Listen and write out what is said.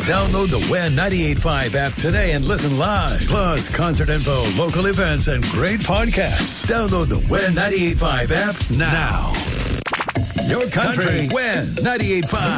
Download the WEN 98.5 app today and listen live. Plus, concert info, local events, and great podcasts. Download the WEN 98.5 app now. Your country, WEN 98.5.